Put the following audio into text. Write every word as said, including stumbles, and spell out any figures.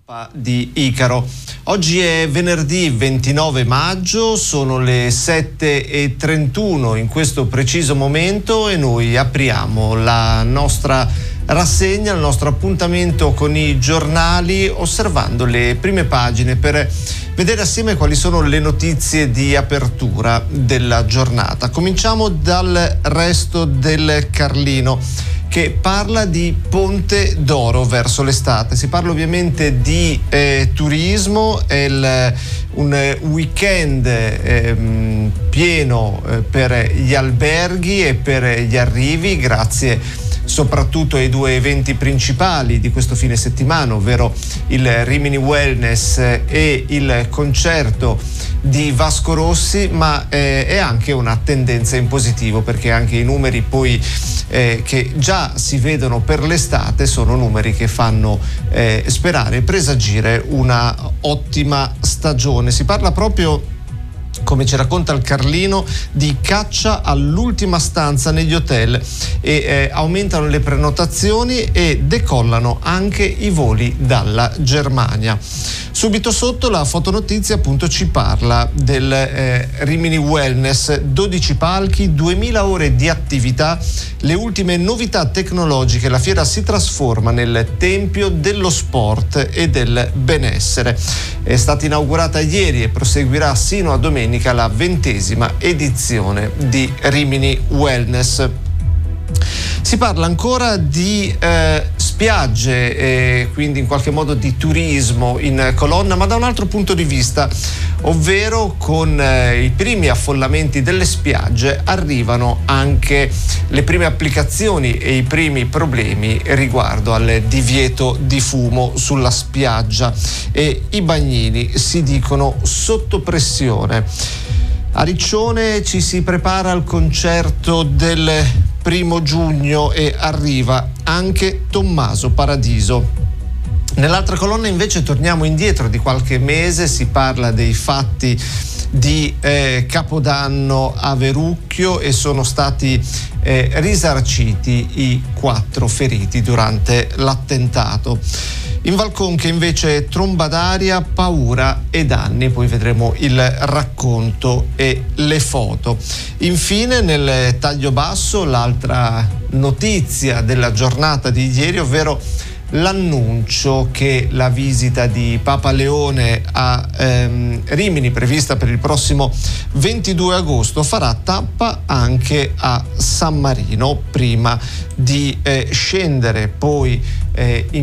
stampa di Icaro. Oggi è venerdì ventinove maggio, sono le sette e trentuno in questo preciso momento e noi apriamo la nostra rassegna, il nostro appuntamento con i giornali, osservando le prime pagine per vedere assieme quali sono le notizie di apertura della giornata. Cominciamo dal Resto del Carlino, che parla di Ponte d'Oro verso l'estate. Si parla ovviamente di eh, turismo, è il, un weekend eh, pieno eh, per gli alberghi e per gli arrivi, grazie soprattutto ai due eventi principali di questo fine settimana, ovvero il Rimini Wellness e il concerto di Vasco Rossi, ma eh, è anche una tendenza in positivo, perché anche i numeri poi eh, che già si vedono per l'estate sono numeri che fanno eh, sperare e presagire una ottima stagione. Si parla proprio, come ci racconta il Carlino, di caccia all'ultima stanza negli hotel e eh, aumentano le prenotazioni e decollano anche i voli dalla Germania. Subito sotto la fotonotizia appunto ci parla del eh, Rimini Wellness, dodici palchi, duemila ore di attività, le ultime novità tecnologiche. La fiera si trasforma nel tempio dello sport e del benessere. È stata inaugurata ieri e proseguirà sino a domenica la ventesima edizione di Rimini Wellness. Si parla ancora di eh, spiagge e quindi in qualche modo di turismo in colonna, ma da un altro punto di vista, ovvero con eh, i primi affollamenti delle spiagge arrivano anche le prime applicazioni e i primi problemi riguardo al divieto di fumo sulla spiaggia, e i bagnini si dicono sotto pressione. A Riccione ci si prepara al concerto del primo giugno e arriva anche Tommaso Paradiso. Nell'altra colonna invece torniamo indietro di qualche mese, si parla dei fatti di eh, Capodanno a Verrucchio e sono stati eh, risarciti i quattro feriti durante l'attentato. In Valconche invece tromba d'aria, paura e danni, poi vedremo il racconto e le foto. Infine nel taglio basso l'altra notizia della giornata di ieri, ovvero l'annuncio che la visita di Papa Leone a ehm, Rimini, prevista per il prossimo ventidue agosto, farà tappa anche a San Marino prima di eh, scendere poi eh, in